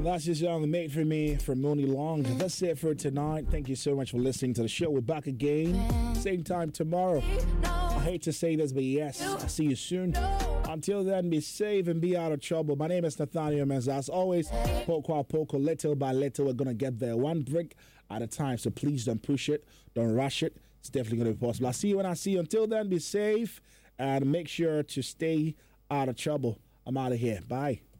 That's just on the mate for me from Mooney Long. That's it for tonight. Thank you so much for listening to the show. We're back again, same time tomorrow. I hate to say this, but yes, I'll see you soon. Until then, be safe and be out of trouble. My name is Nathaniel Mensah. As always, poco, little by little, we're going to get there one brick at a time. So please don't push it. Don't rush it. It's definitely going to be possible. I'll see you when I see you. Until then, be safe and make sure to stay out of trouble. I'm out of here. Bye.